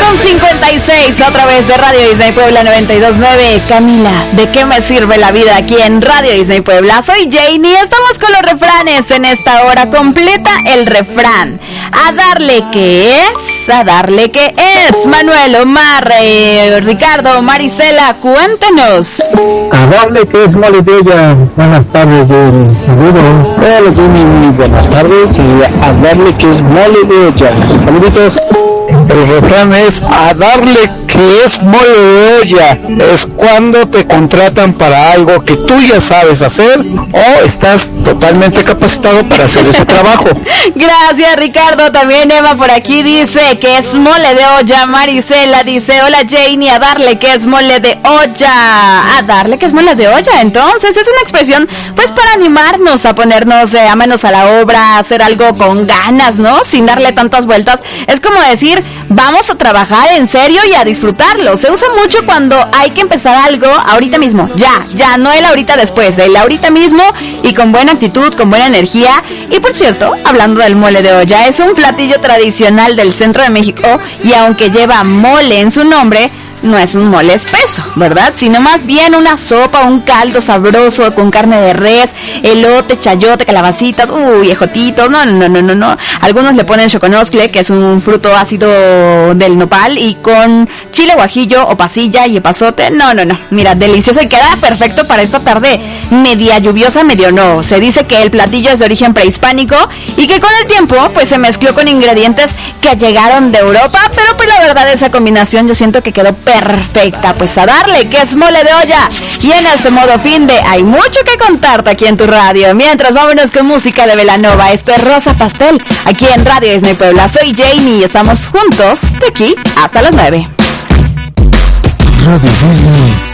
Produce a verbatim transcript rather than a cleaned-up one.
con cincuenta y seis a través de Radio Disney Puebla noventa y dos punto nueve. Camila, ¿de qué me sirve la vida aquí en Radio Disney Puebla? Soy Janie, estamos con los refranes en esta hora. Completa el refrán. A darle que es, a darle que es. Manuel, Omar, eh, Ricardo, Marisela, cuéntenos. A darle que es mole de olla. Buenas tardes, Janie. Saludos. Hola, Janie, muy buenas tardes. Y a darle que es mole de olla. Saluditos. El refrán es a darle que es mole de olla. Es cuando te contratan para algo que tú ya sabes hacer o estás totalmente capacitado para hacer ese trabajo. Gracias, Ricardo. También Emma por aquí dice que es mole de olla. Marisela dice, hola Janie, a darle que es mole de olla. A darle que es mole de olla. Entonces es una expresión pues para animarnos a ponernos eh, a manos a la obra, a hacer algo con ganas, ¿no? Sin darle tantas vueltas. Es como decir, vamos a trabajar en serio y a disfrutarlo. Se usa mucho cuando hay que empezar algo ahorita mismo, ya, ya, no el ahorita después, el ahorita mismo y con buena actitud, con buena energía. Y por cierto, hablando del mole de olla, es un platillo tradicional del centro de México y aunque lleva mole en su nombre, no es un mole espeso, ¿verdad? Sino más bien una sopa, un caldo sabroso con carne de res, elote, chayote, calabacitas, uy, ejotitos, no, no, no, no, no. Algunos le ponen choconoscle, que es un fruto ácido del nopal, y con chile guajillo o pasilla y epazote, no, no, no. Mira, delicioso y queda perfecto para esta tarde media lluviosa, medio no. Se dice que el platillo es de origen prehispánico y que con el tiempo, pues se mezcló con ingredientes que llegaron de Europa, pero pues la verdad esa combinación yo siento que quedó perfecta. Perfecta, pues a darle que es mole de olla. Y en este modo fin de hay mucho que contarte aquí en tu radio. Mientras vámonos con música de Belanova. Esto es Rosa Pastel, aquí en Radio Disney Puebla. Soy Janie y estamos juntos de aquí hasta las nueve. Radio Disney